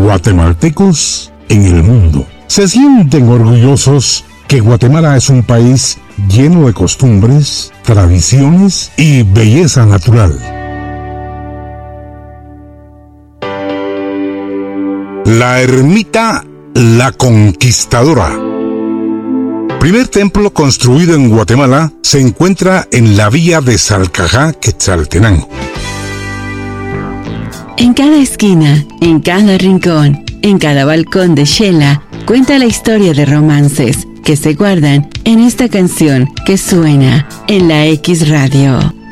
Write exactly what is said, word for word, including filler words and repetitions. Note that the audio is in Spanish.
guatemaltecos en el mundo. Se sienten orgullosos que Guatemala es un país lleno de costumbres, tradiciones y belleza natural. La ermita La Conquistadora. Primer templo construido en Guatemala, se encuentra en la villa de Salcajá, Quetzaltenango. En cada esquina, en cada rincón, en cada balcón de Xela, cuenta la historia de romances que se guardan en esta canción que suena en la X Radio.